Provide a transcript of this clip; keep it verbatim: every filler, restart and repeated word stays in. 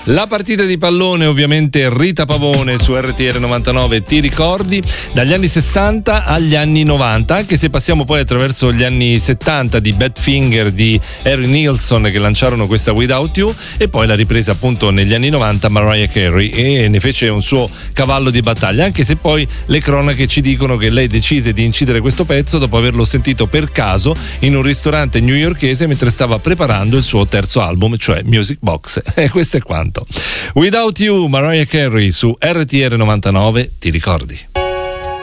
La partita di pallone, ovviamente Rita Pavone su R T R novantanove, ti ricordi, dagli anni sessanta agli anni novanta, anche se passiamo poi attraverso gli anni settanta di Badfinger di Harry Nilsson, che lanciarono questa Without You, e poi la ripresa appunto negli anni novanta Mariah Carey, e ne fece un suo cavallo di battaglia, anche se poi le cronache ci dicono che lei decise di incidere questo pezzo dopo averlo sentito per caso in un ristorante newyorkese mentre stava preparando il suo terzo album, cioè Music Box. E questo è quanto. Without You, Mariah Carey su R T R novantanove, ti ricordi?